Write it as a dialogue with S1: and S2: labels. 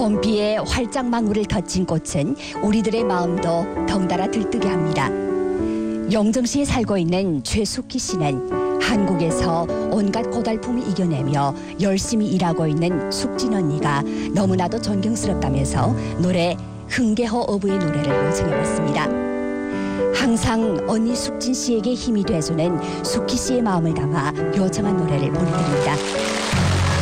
S1: 봄비에 활짝 망울을 덧친 꽃은 우리들의 마음도 덩달아 들뜨게 합니다. 영정시에 살고 있는 최숙희 씨는 한국에서 온갖 고달픔을 이겨내며 열심히 일하고 있는 숙진 언니가 너무나도 존경스럽다면서 노래 흥계호 어부의 노래를 요청해봤습니다. 항상 언니 숙진 씨에게 힘이 돼주는 숙희 씨의 마음을 담아 요청한 노래를 보내드립니다.